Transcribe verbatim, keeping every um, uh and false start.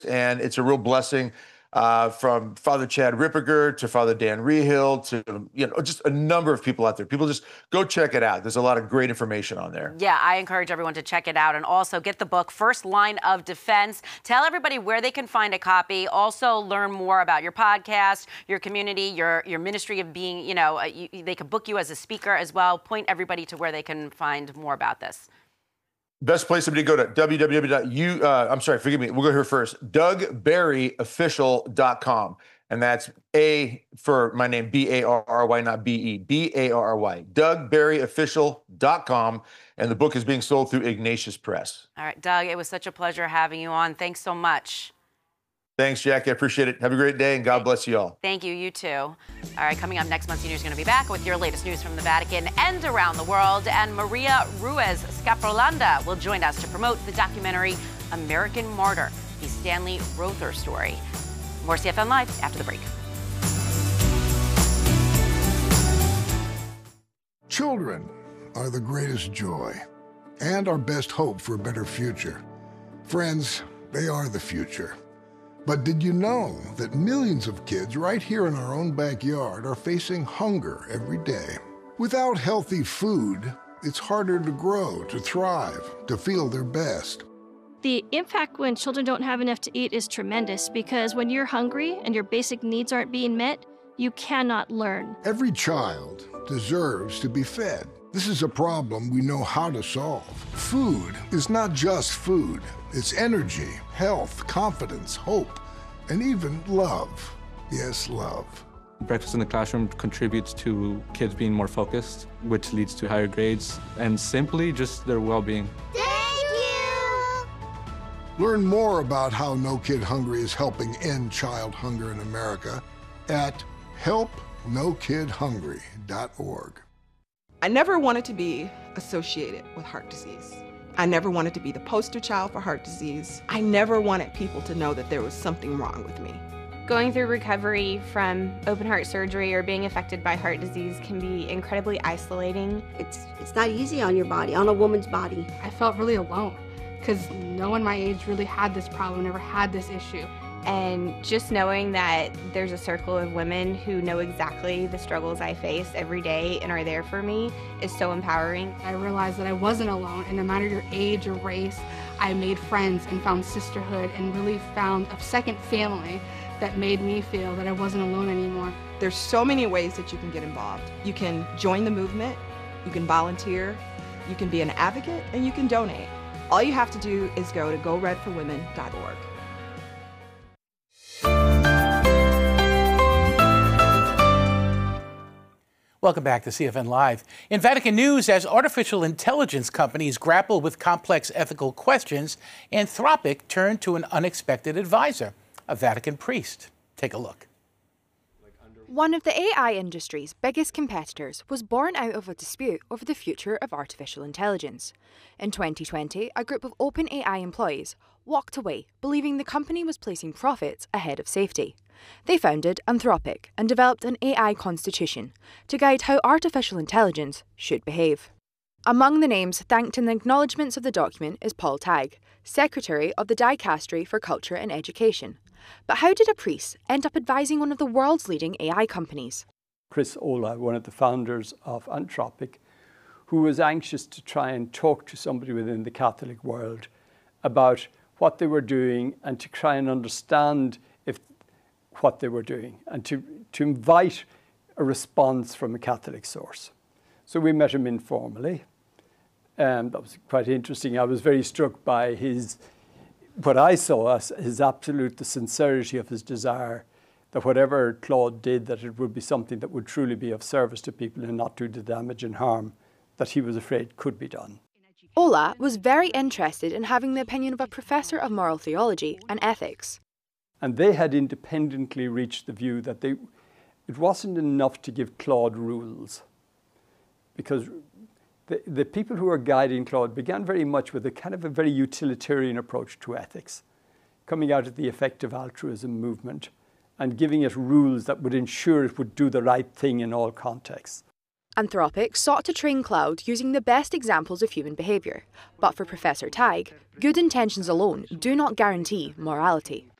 and it's a real blessing. Uh, from Father Chad Ripperger to Father Dan Rehill to, you know, just a number of people out there. People just go check it out. There's a lot of great information on there. Yeah, I encourage everyone to check it out and also get the book, First Line of Defense. Tell everybody where they can find a copy. Also learn more about your podcast, your community, your your ministry of being, you know, uh, you, they can book you as a speaker as well. Point everybody to where they can find more about this. Best place for me to go to w w w dot u. Uh, I'm sorry, forgive me. We'll go here first. doug barry official dot com. And that's A for my name, B A R R Y, not B E, B A R R Y. doug barry official dot com. And the book is being sold through Ignatius Press. All right, Doug, it was such a pleasure having you on. Thanks so much. Thanks, Jackie. I appreciate it. Have a great day, and God bless you all. Thank you. You too. All right, coming up next month, C News is going to be back with your latest news from the Vatican and around the world. And Maria Ruiz Scapolanda will join us to promote the documentary American Martyr, the Stanley Rother story. More C F N Live after the break. Children are the greatest joy and our best hope for a better future. Friends, they are the future. But did you know that millions of kids right here in our own backyard are facing hunger every day? Without healthy food, it's harder to grow, to thrive, to feel their best. The impact when children don't have enough to eat is tremendous because when you're hungry and your basic needs aren't being met, you cannot learn. Every child deserves to be fed. This is a problem we know how to solve. Food is not just food. It's energy, health, confidence, hope, and even love. Yes, love. Breakfast in the classroom contributes to kids being more focused, which leads to higher grades, and simply just their well-being. Thank you! Learn more about how No Kid Hungry is helping end child hunger in America at help no kid hungry dot org. I never wanted to be associated with heart disease. I never wanted to be the poster child for heart disease. I never wanted people to know that there was something wrong with me. Going through recovery from open heart surgery or being affected by heart disease can be incredibly isolating. It's, it's not easy on your body, on a woman's body. I felt really alone because no one my age really had this problem, never had this issue. And just knowing that there's a circle of women who know exactly the struggles I face every day and are there for me is so empowering. I realized that I wasn't alone, and no matter your age or race, I made friends and found sisterhood and really found a second family that made me feel that I wasn't alone anymore. There's so many ways that you can get involved. You can join the movement, you can volunteer, you can be an advocate, and you can donate. All you have to do is go to go red for women dot org. Welcome back to C F N Live. In Vatican News, as artificial intelligence companies grapple with complex ethical questions, Anthropic turned to an unexpected advisor, a Vatican priest. Take a look. One of the A I industry's biggest competitors was born out of a dispute over the future of artificial intelligence. In twenty twenty, a group of OpenAI employees walked away, believing the company was placing profits ahead of safety. They founded Anthropic and developed an A I constitution to guide how artificial intelligence should behave. Among the names thanked in the acknowledgements of the document is Paul Tagg, Secretary of the Dicastery for Culture and Education. But how did a priest end up advising one of the world's leading A I companies? Chris Olah, one of the founders of Anthropic, who was anxious to try and talk to somebody within the Catholic world about what they were doing and to try and understand if what they were doing and to, to invite a response from a Catholic source. So we met him informally. Um, that was quite interesting. I was very struck by his, what I saw as his absolute, the sincerity of his desire that whatever Claude did, that it would be something that would truly be of service to people and not do the damage and harm that he was afraid could be done. Olah was very interested in having the opinion of a professor of moral theology and ethics. And they had independently reached the view that they, it wasn't enough to give Claude rules, because the, the people who were guiding Claude began very much with a kind of a very utilitarian approach to ethics, coming out of the effective altruism movement and giving it rules that would ensure it would do the right thing in all contexts. Anthropic sought to train Claude using the best examples of human behaviour, but for Professor Tagg, good intentions alone do not guarantee morality.